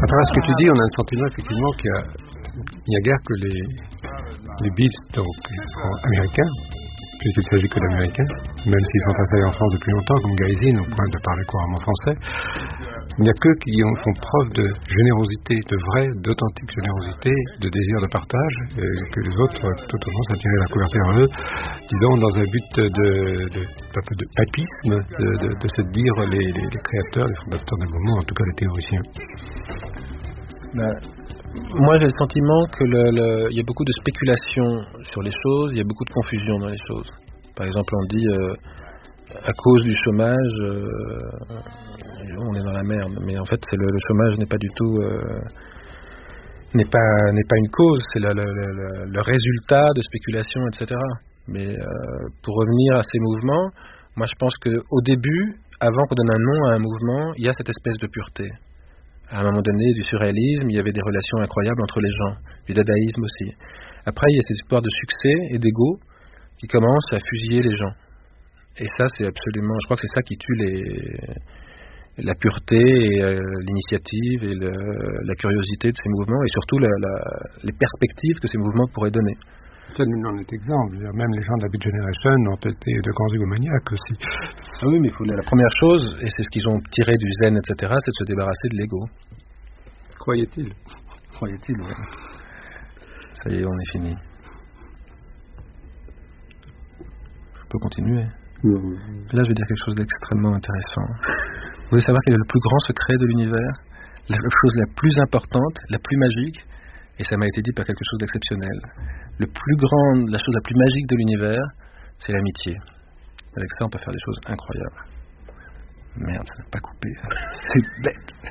À travers ce que tu dis, on a le sentiment effectivement qu'il n'y a guère que les Beats, donc américains, puisqu'il ne s'agit que d'Américains, même s'ils sont installés en France depuis longtemps, comme Gaizine, au point de parler couramment français. Il n'y a qu'eux qui font preuve de générosité, de vraie, d'authentique générosité, de désir de partage, que les autres ont plutôt tendance à tirer la couverture vers eux, disons dans un but un peu de papisme, de se dire les créateurs, les fondateurs d'un mouvement, en tout cas les théoriciens. Moi, j'ai le sentiment qu'il y a beaucoup de spéculation sur les choses, il y a beaucoup de confusion dans les choses. Par exemple, on dit à cause du chômage, on est dans la merde. Mais en fait, le chômage n'est pas du tout, n'est pas une cause, c'est le résultat de spéculation, etc. Mais pour revenir à ces mouvements, moi, je pense qu'au début, avant qu'on donne un nom à un mouvement, il y a cette espèce de pureté. À un moment donné, du surréalisme, il y avait des relations incroyables entre les gens, du dadaïsme aussi. Après, il y a ces histoires de succès et d'ego qui commencent à fusiller les gens. Et ça, c'est absolument... Je crois que c'est ça qui tue la pureté et l'initiative et la curiosité de ces mouvements et surtout les perspectives que ces mouvements pourraient donner. On est exemple. Même les gens de la Beat Generation ont été de grands égomaniaques aussi. Ah oui, mais la première chose, et c'est ce qu'ils ont tiré du zen, etc., c'est de se débarrasser de l'ego. Croyait-il, oui. Ça y est, on est fini. Je peux continuer. Là, je vais dire quelque chose d'extrêmement intéressant. Vous voulez savoir quel est le plus grand secret de l'univers? La chose la plus importante, la plus magique, et ça m'a été dit par quelque chose d'exceptionnel. La chose la plus magique de l'univers, c'est l'amitié. Avec ça, on peut faire des choses incroyables. Merde, ça n'a pas coupé. C'est bête.